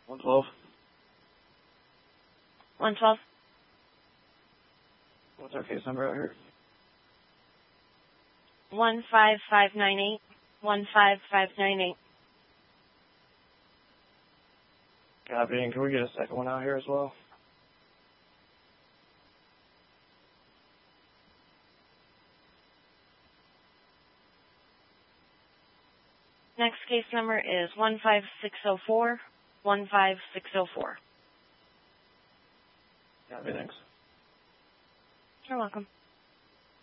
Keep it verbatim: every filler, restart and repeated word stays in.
one twelve. one twelve. What's our case number out here? one five five nine eight. one five five nine eight. Copy, and can we get a second one out here as well? Next case number is one five six zero four. one five six zero four. Copy, thanks. You're welcome.